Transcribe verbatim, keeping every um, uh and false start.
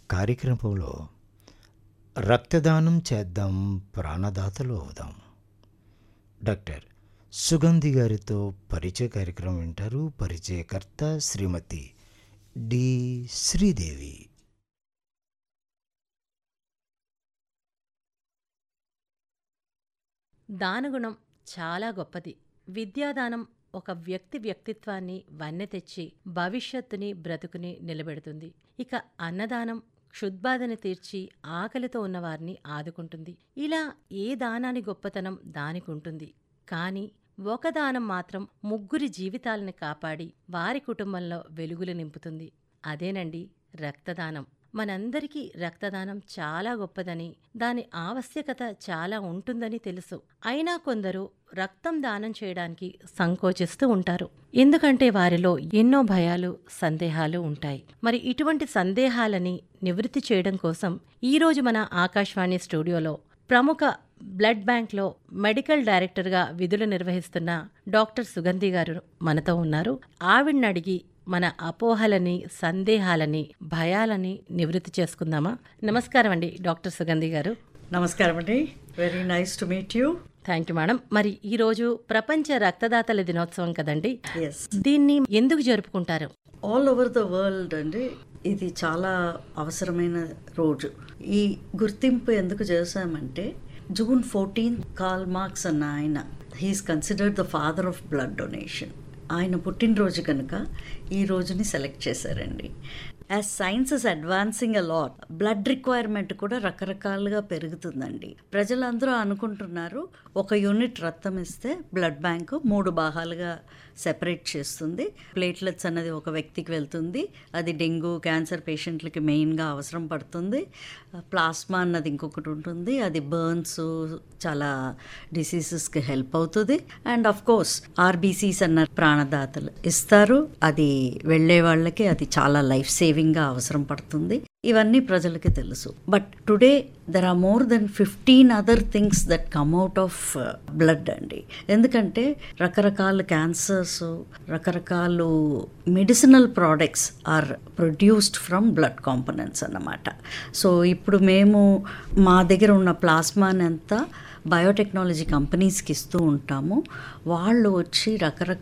కార్యక్రమంలో రక్తదానం చేద్దాం, ప్రాణదాతలు అవుదాం. డాక్టర్ సుగంధి గారితో పరిచయ కార్యక్రమం వింటారు. పరిచయకర్త శ్రీమతి డి శ్రీదేవి. దానగుణం చాలా గొప్పది. విద్యాదానం ఒక వ్యక్తి వ్యక్తిత్వాన్ని వన్నె తెచ్చి భవిష్యత్తుని బ్రతుకుని నిలబెడుతుంది. ఇక అన్నదానం క్షుద్బాధని తీర్చి ఆకలితో ఉన్నవారిని ఆదుకుంటుంది. ఇలా ఏ దానాని గొప్పతనం దానికుంటుంది. కానీ ఒక దానం మాత్రం ముగ్గురి జీవితాలని కాపాడి వారి కుటుంబంలో వెలుగులు నింపుతుంది. అదేనండి రక్తదానం. మనందరికీ రక్తదానం చాలా గొప్పదని, దాని ఆవశ్యకత చాలా ఉంటుందని తెలుసు. అయినా కొందరు రక్తం దానం చేయడానికి సంకోచిస్తూ ఉంటారు. ఎందుకంటే వారిలో ఎన్నో భయాలు, సందేహాలు ఉంటాయి. మరి ఇటువంటి సందేహాలని నివృత్తి చేయడం కోసం ఈరోజు మన ఆకాశవాణి స్టూడియోలో ప్రముఖ బ్లడ్ బ్యాంక్లో మెడికల్ డైరెక్టర్గా విధులు నిర్వహిస్తున్న డాక్టర్ సుగంధి గారు మనతో ఉన్నారు. ఆవిడ్ని అడిగి మన అపోహలని, సందేహాలని, భయాలని నివృత్తి చేసుకుందామా? నమస్కారం అండి డాక్టర్ సుగంధి గారు. నమస్కారం అండి. Very nice to meet you. Thank you madam. మరి ఈరోజు ప్రపంచ రక్తదాతల దినోత్సవం కదండి. ఎస్, దీన్ని ఎందుకు జరుపుకుంటారు? ఆల్ ఓవర్ ద వరల్డ్ అండి ఇది చాలా అవసరమైన రోజు. ఈ గుర్తింపు ఎందుకు చేశామంటే జూన్ ఫోర్టీన్త్ కార్ల్ మార్క్స్ అన్న ఆయన, he's considered the father of blood donation. ఆయన పుట్టినరోజు కనుక ఈ రోజుని సెలెక్ట్ చేశారండి. As science is advancing a lot, blood requirement కూడా రకరకాలుగా పెరుగుతుందండి. ప్రజలందరూ అనుకుంటున్నారు ఒక యూనిట్ రక్తం ఇస్తే బ్లడ్ బ్యాంకు మూడు భాగాలుగా సెపరేట్ చేస్తుంది. ప్లేట్లెట్స్ అన్నది ఒక వ్యక్తికి వెళ్తుంది, అది డెంగ్యూ క్యాన్సర్ పేషెంట్లకి మెయిన్గా అవసరం పడుతుంది. ప్లాస్మా అన్నది ఇంకొకటి ఉంటుంది, అది బర్న్స్ చాలా డిసీజెస్కి హెల్ప్ అవుతుంది. అండ్ ఆఫ్ కోర్స్ ఆర్బీసీస్ అన్న ప్రాణదాతలు ఇస్తారు, అది వెళ్ళే వాళ్ళకి అది చాలా లైఫ్ సేవింగ్గా అవసరం పడుతుంది. ఇవన్నీ ప్రజలకి తెలుసు. But today there are more than fifteen other things that come out of blood అండి. ఎందుకంటే రకరకాల క్యాన్సర్స్, రకరకాల medicinal products are produced from blood components అన్నమాట. సో ఇప్పుడు మేము మా దగ్గర ఉన్న ప్లాస్మాని అంతా బయోటెక్నాలజీ కంపెనీస్కి ఇస్తూ ఉంటాము. వాళ్ళు వచ్చి రకరకాల